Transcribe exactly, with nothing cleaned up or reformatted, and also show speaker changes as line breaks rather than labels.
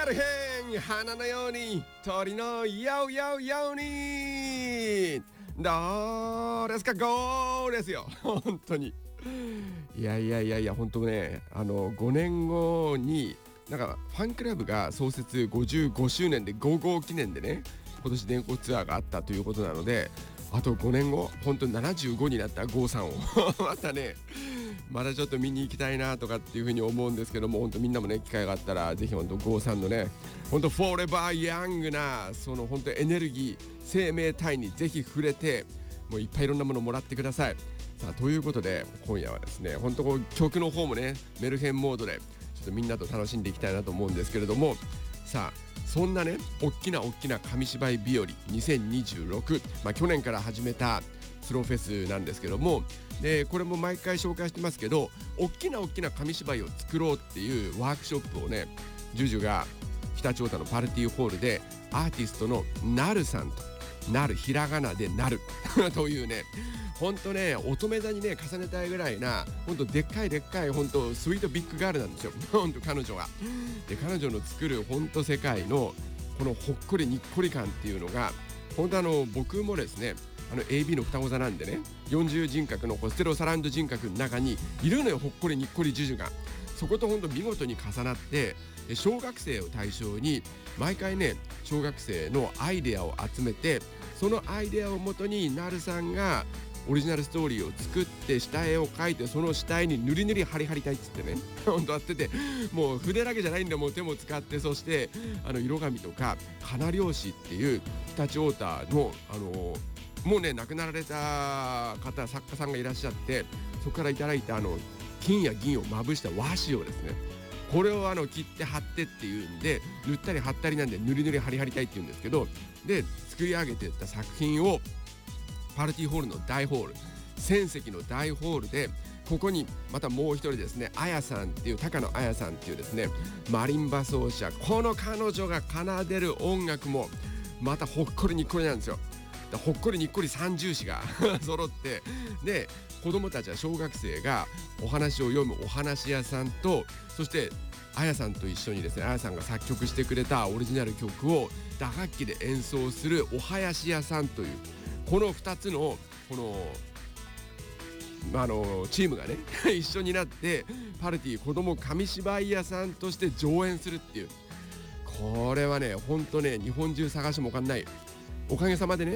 あるへん花のように鳥のようようようにどうですかゴーですよ本当に。いやいやいやいや本当ね、あのごねんごになんかファンクラブが創設ごじゅうごしゅうねんでごじゅうご記念でね、今年電光ツアーがあったということなので、あとごねんご本当にななじゅうごになったゴーさんをまたねまだちょっと見に行きたいなとかっていうふうに思うんですけども、本当みんなもね機会があったらぜひ本当ゴーさんのね本当フォーエバーヤングなその本当エネルギー生命体にぜひ触れて、もういっぱいいろんなものをもらってください。さあということで今夜はですね、本当こう曲の方もねメルヘンモードでちょっとみんなと楽しんでいきたいなと思うんですけれども、さあそんなね大きな大きな紙芝居日和にせんにじゅうろく、まあ、去年から始めたスローフェスなんですけども、でこれも毎回紹介してますけど、大きな大きな紙芝居を作ろうっていうワークショップをねジュジュが北長太のパルティーホールでアーティストのなるさんとなるひらがなでなるというね、ほんとね乙女座にね重ねたいぐらいなほんとでっかいでっかいほんとスイートビッグガールなんですよほんと彼女が。で彼女の作るほんと世界のこのほっこりにっこり感っていうのがほんとあの僕もですねあの エービー の双子座なんでね、よんじゅう人格のステロサラウンド人格の中にいるのよほっこりにっこりジュジュが。そことほんと見事に重なって、小学生を対象に毎回ね小学生のアイデアを集めて、そのアイデアをもとになるさんがオリジナルストーリーを作って下絵を描いて、その下絵に塗り塗り貼り貼りたいっつってねほんとやってて、もう筆だけじゃないんだよ、もう手も使って、そしてあの色紙とか花漁師っていう北千太のあのもうね亡くなられた方作家さんがいらっしゃって、そこからいただいたあの金や銀をまぶした和紙をですね、これをあの切って貼ってっていうんで、塗ったり貼ったりなんで塗り塗り貼り貼りたいって言うんですけど、で作り上げていった作品をパルティーホールの大ホールせん席の大ホールで、ここにまたもう一人ですねあやさんっていう高野あやさんっていうですねマリンバ奏者、この彼女が奏でる音楽もまたほっこりにっこりなんですよ。ほっこりにっこり三重士が揃って、で子供たちは小学生がお話を読むお話屋さんと、そしてあやさんと一緒にですねあやさんが作曲してくれたオリジナル曲を打楽器で演奏するお囃子屋さんという、このふたつのこのあのチームがね一緒になってパルティ子ども紙芝居屋さんとして上演するっていう、これはねほんとね日本中探しても分かんない。おかげさまでね